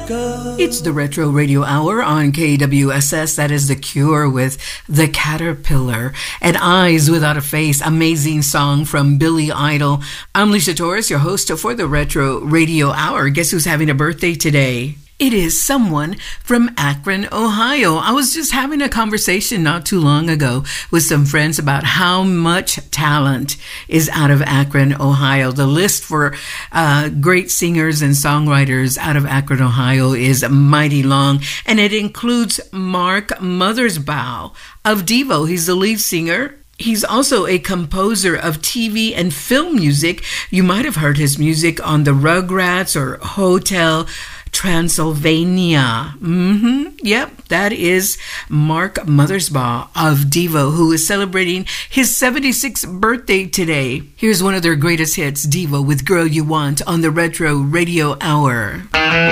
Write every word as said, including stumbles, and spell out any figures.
It's the Retro Radio Hour on K W S S. That is The Cure with The Caterpillar and Eyes Without a Face. Amazing song from Billy Idol. I'm Lisa Torres, your host for the Retro Radio Hour. Guess who's having a birthday today? It is someone from Akron, Ohio. I was just having a conversation not too long ago with some friends about how much talent is out of Akron, Ohio. The list for uh, great singers and songwriters out of Akron, Ohio is mighty long, and it includes Mark Mothersbaugh of Devo. He's the lead singer. He's also a composer of T V and film music. You might have heard his music on the Rugrats or Hotel Transylvania. Mm-hmm. Yep, that is Mark Mothersbaugh of Devo, who is celebrating his seventy-sixth birthday today. Here's one of their greatest hits, Devo with Girl You Want on the Retro Radio Hour.